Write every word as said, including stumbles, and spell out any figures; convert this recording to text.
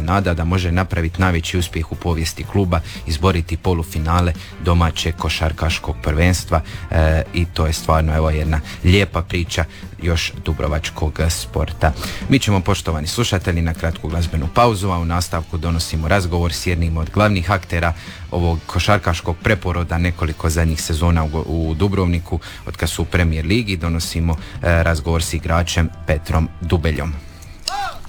nada da može napraviti najveći uspjeh u povijesti kluba, izboriti polufinale domaćeg košarkaškog prvenstva e, i to je stvarno evo jedna lijepa priča još dubrovačkog sporta. Mi ćemo, poštovani slušatelji, na kratku glazbenu pauzu, a u nastavku donosimo razgovor s jednim od glavnih aktera ovog košarkaškog preporoda nekoliko zadnjih sezona u, u Dubrovniku, od kad su u Premier ligi, donosimo e, razgovor s igračem Petrom Dubeljom.